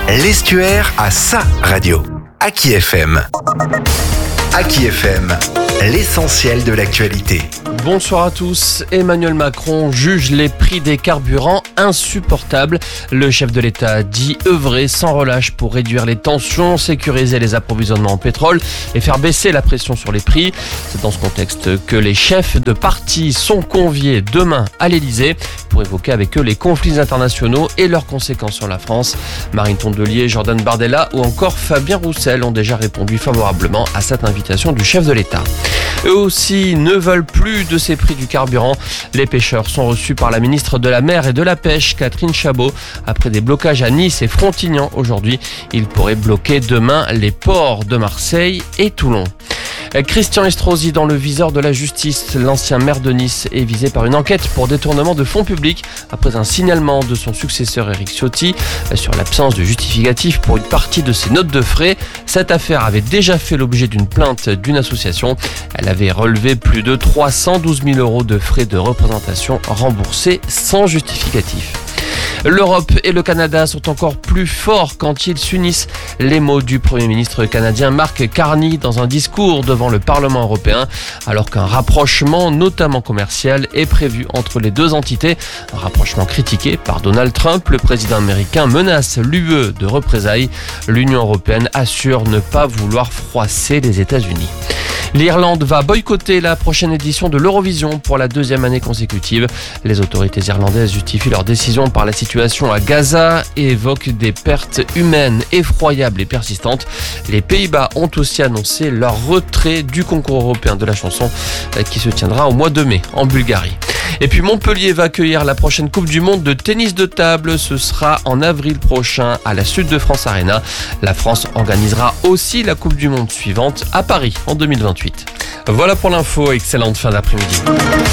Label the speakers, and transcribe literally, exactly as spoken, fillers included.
Speaker 1: L'Estuaire a sa radio. Aki F M. Aki F M, l'essentiel de l'actualité.
Speaker 2: Bonsoir à tous. Emmanuel Macron juge les prix des carburants insupportables. Le chef de l'État a dit œuvrer sans relâche pour réduire les tensions, sécuriser les approvisionnements en pétrole et faire baisser la pression sur les prix. C'est dans ce contexte que les chefs de parti sont conviés demain à l'Elysée pour évoquer avec eux les conflits internationaux et leurs conséquences sur la France. Marine Tondelier, Jordan Bardella ou encore Fabien Roussel ont déjà répondu favorablement à cette invitation du chef de l'État. Eux aussi ne veulent plus de ces prix du carburant. Les pêcheurs sont reçus par la ministre de la Mer et de la Pêche, Catherine Chabot. Après des blocages à Nice et Frontignan aujourd'hui, ils pourraient bloquer demain les ports de Marseille et Toulon. Christian Estrosi dans le viseur de la justice. L'ancien maire de Nice est visé par une enquête pour détournement de fonds publics après un signalement de son successeur Éric Ciotti sur l'absence de justificatif pour une partie de ses notes de frais. Cette affaire avait déjà fait l'objet d'une plainte d'une association. Elle avait relevé plus de trois cent douze mille euros de frais de représentation remboursés sans justificatif. L'Europe et le Canada sont encore plus forts quand ils s'unissent. Les mots du Premier ministre canadien Mark Carney dans un discours devant le Parlement européen, alors qu'un rapprochement, notamment commercial, est prévu entre les deux entités. Un rapprochement critiqué par Donald Trump. Le président américain menace l'U E de représailles. L'Union européenne assure ne pas vouloir froisser les États-Unis. L'Irlande va boycotter la prochaine édition de l'Eurovision pour la deuxième année consécutive. Les autorités irlandaises justifient leur décision par la situation à Gaza et évoquent des pertes humaines effroyables et persistantes. Les Pays-Bas ont aussi annoncé leur retrait du concours européen de la chanson qui se tiendra au mois de mai en Bulgarie. Et puis Montpellier va accueillir la prochaine Coupe du Monde de tennis de table. Ce sera en avril prochain à la Sud de France Arena. La France organisera aussi la Coupe du Monde suivante à Paris en deux mille vingt-huit. Voilà pour l'info, excellente fin d'après-midi.